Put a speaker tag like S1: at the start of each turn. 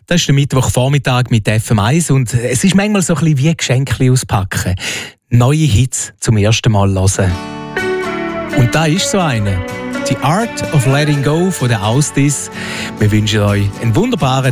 S1: Das ist der Mittwochvormittag mit FM1 und es ist manchmal so ein bisschen wie Geschenke auspacken. Neue Hits zum ersten Mal hören. Und da ist so eine. The Art of Letting Go von der Austis. Wir wünschen euch einen wunderbaren